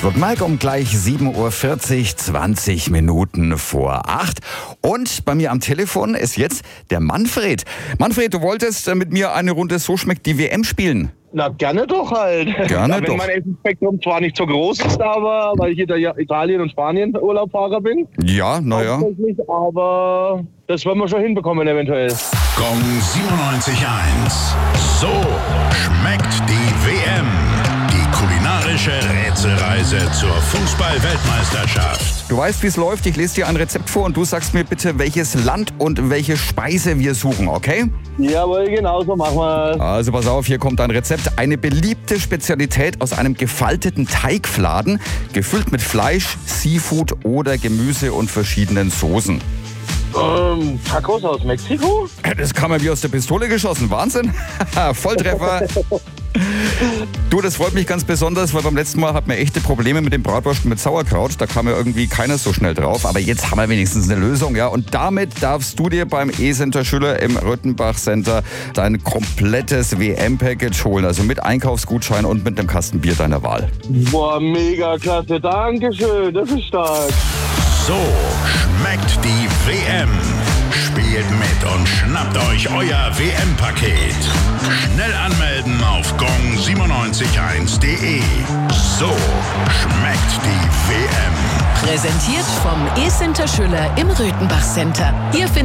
Guten Morgen, um gleich 7.40 Uhr, 20 Minuten vor 8. Und bei mir am Telefon ist jetzt der Manfred. Manfred, du wolltest mit mir eine Runde So schmeckt die WM spielen. Na, gerne doch halt. Gerne Wenn doch. mein Essensspektrum zwar nicht so groß ist, aber weil ich in Italien und Spanien Urlaubfahrer bin. Ja, naja. Aber das werden wir schon hinbekommen eventuell. Gong 97.1. So schmeckt die WM. Die kulinarische Rätselreise zur Fußball-Weltmeisterschaft. Du weißt, wie es läuft. Ich lese dir ein Rezept vor und du sagst mir bitte, welches Land und welche Speise wir suchen, okay? Jawohl, genau so machen wir. Also pass auf, hier kommt ein Rezept. Eine beliebte Spezialität aus einem gefalteten Teigfladen, gefüllt mit Fleisch, Seafood oder Gemüse und verschiedenen Soßen. Tacos aus Mexiko? Das kam mir wie aus der Pistole geschossen. Wahnsinn. Volltreffer. Du, das freut mich ganz besonders, weil beim letzten Mal hatten wir echte Probleme mit den Bratwürsten mit Sauerkraut. Da kam ja irgendwie keiner so schnell drauf. Aber jetzt haben wir wenigstens eine Lösung, ja. Und damit darfst du dir beim E-Center Schüller im Röthenbach Center dein komplettes WM-Package holen. Also mit Einkaufsgutschein und mit einem Kasten Bier deiner Wahl. Boah, mega klasse. Dankeschön. Das ist stark. So schmeckt die WM. Spielt mit und schnappt euch euer WM-Paket. Schnell anmelden auf gong971.de. So schmeckt die WM. Präsentiert vom E-Center Schüller im Röthenbach Center. Hier